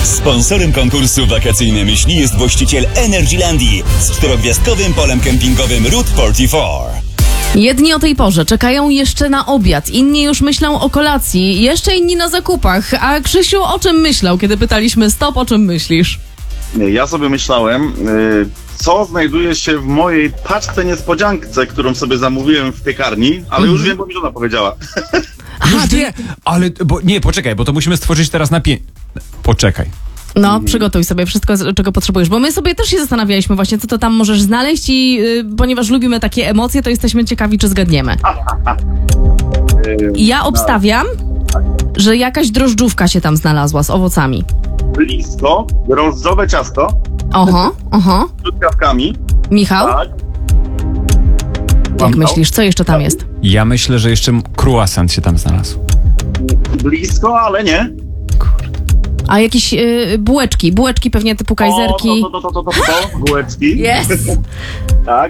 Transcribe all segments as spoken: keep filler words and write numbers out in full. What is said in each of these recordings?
Sponsorem konkursu Wakacyjne Myśli jest właściciel Energylandii z czterogwiazdkowym polem kempingowym Route czterdzieści cztery. Jedni o tej porze czekają jeszcze na obiad, inni już myślą o kolacji, jeszcze inni na zakupach. A Krzysiu, o czym myślał, kiedy pytaliśmy stop, o czym myślisz? Ja sobie myślałem, yy, co znajduje się w mojej paczce niespodziance, którą sobie zamówiłem w piekarni, ale już wiem, bo mi żona powiedziała. Aha, Już wie, ale bo, nie, poczekaj, bo to musimy stworzyć teraz napięcie. Poczekaj. No, przygotuj sobie wszystko, czego potrzebujesz, bo my sobie też się zastanawialiśmy właśnie, co to tam możesz znaleźć i yy, ponieważ lubimy takie emocje, to jesteśmy ciekawi, czy zgadniemy. I ja obstawiam, że jakaś drożdżówka się tam znalazła z owocami. Blisko, drożdżowe ciasto Oho, oho. z truskawkami. Michał, Tak. jak myślisz, co jeszcze tam jest? Ja myślę, że jeszcze croissant się tam znalazł. Blisko, ale nie. A jakieś yy, bułeczki, bułeczki pewnie typu kajzerki. O, to, to, to, to, to, to, to, bułeczki. Yes! Tak.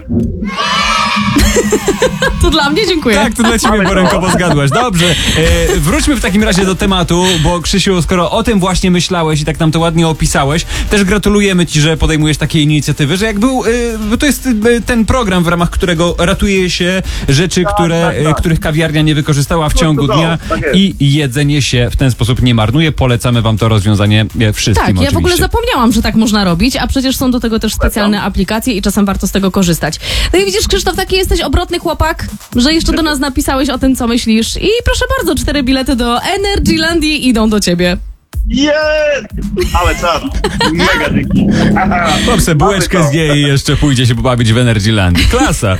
To dla mnie, dziękuję. Tak, to dla ciebie, bo rękowo zgadłaś. Dobrze, e, wróćmy w takim razie do tematu, bo Krzysiu, skoro o tym właśnie myślałeś i tak nam to ładnie opisałeś, też gratulujemy ci, że podejmujesz takie inicjatywy, że jak był, e, bo to jest e, ten program, w ramach którego ratuje się rzeczy, Tak, które, tak, tak. E, których kawiarnia nie wykorzystała w ciągu to, dnia tak jest. i jedzenie się w ten sposób nie marnuje. Polecamy wam to rozwiązanie e, wszystkim Tak, ja oczywiście. w ogóle zapomniałam, że tak można robić, a przecież są do tego też specjalne aplikacje i czasem warto z tego korzystać. No i widzisz, Krzysztof, taki jesteś obrotny chłopak, że jeszcze do nas napisałeś o tym, co myślisz. I proszę bardzo, cztery bilety do Energylandii idą do ciebie. Jest! Ale czad. Mega dzięki. Chłop se bułeczkę Mamy to. zje i jeszcze pójdzie się pobawić w Energylandii. Klasa!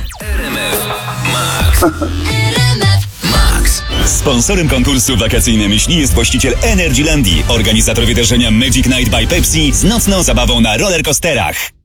Sponsorem konkursu Wakacyjne Myśli jest właściciel Energylandii, organizator wydarzenia Magic Night by Pepsi z nocną zabawą na rollercoasterach.